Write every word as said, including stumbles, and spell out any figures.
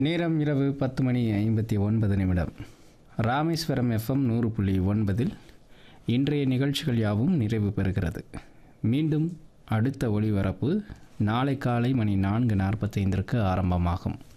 நேரம் இரவு பத்து மணி ஐம்பத்தி ஒன்பது நிமிடம். ராமேஸ்வரம் எஃப்எம் நூறு புள்ளி ஒன்பதில் இன்றைய நிகழ்ச்சிகள் யாவும் நிறைவு பெறுகிறது. மீண்டும் அடுத்த ஒளிபரப்பு நாளை காலை மணி நான்கு நாற்பத்தைந்திற்கு ஆரம்பமாகும்.